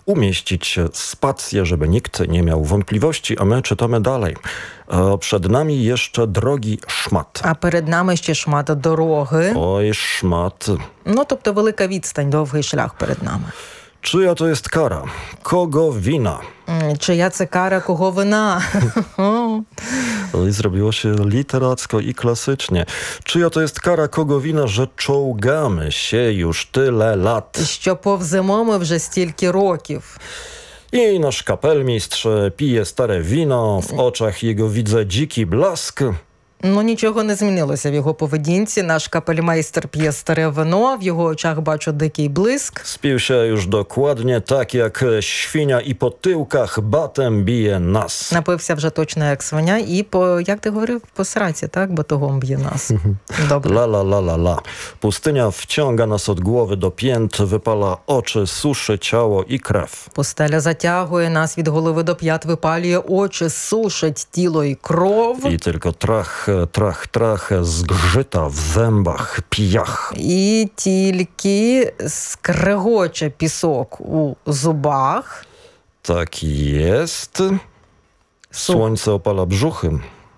umieścić spację, żeby nikt nie miał wątpliwości, a my czytamy dalej. Przed nami jeszcze drogi szmat. А перед нами ще шмат дороги. Oj, szmat. Ну, тобто велика відстань, довгий шлях перед нами. Czyja to jest kara? Kogo wina? Чия це кара, кого вина? I zrobiło się literacko i klasycznie. Czyja to jest kara, kogo wina, że czołgamy się już tyle lat? Що повземо ми вже стільки років. I nasz kapelmistrz pije stare wino, w oczach jego widzę dziki blask. Ну, нічого не змінилося в його поведінці. Наш капельмейстер п'є старе вино, в його очах бачу дикий блиск. Spił się już dokładnie tak jak świnia i po tyłkach batem bije nas. Напився вже точно як свиня і по, як ти говорив, по сраці, так? Батогом б'є нас. Добре. La la la la la. Pustynia wciąga nas od głowy do pięt, wypala oczy, suszy ciało i krew. Пустеля затягує нас від голови до п'ят, випалює очі, сушить тіло і кров. I tylko trach, zgrzyta w zębach, pijach. І тільки скрегоче пісок у зубах. Tak jest. Słońce opala brzuchy.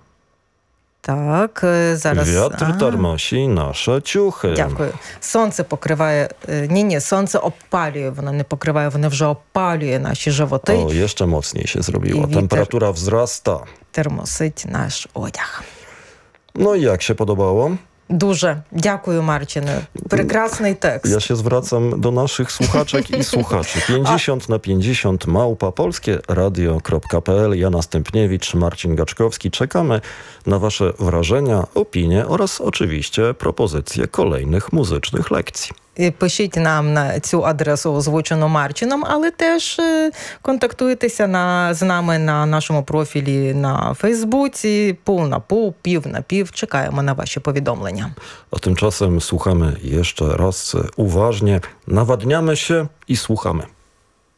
Так, зараз... Wiatr tarmosi nasze ciuchy. Дякую. Сонце покриває... Ні, сонце опалює, воно не покриває, воно вже опалює наші животи. O, jeszcze mocniej się zrobiło. Temperatura wzrasta. Термосить наш одяг. No i jak się podobało? Дуже. Дякую, Марчине. Прекрасний текст. Ja się zwracam do naszych słuchaczek i słuchaczy. 50/50 małpapolskieradio.pl. Jana Stępniewicz, Marcin Gaczkowski. Czekamy na wasze wrażenia, opinie oraz oczywiście propozycje kolejnych muzycznych lekcji. Пишіть нам на цю адресу, озвучену Марчином, але теж контактуйтеся з нами на нашому профілі на Фейсбуці. Пів на пів на пів. Czekаємо na wasze повідомлення. A tymczasem słuchamy jeszcze raz uważnie. Nawadniamy się i słuchamy.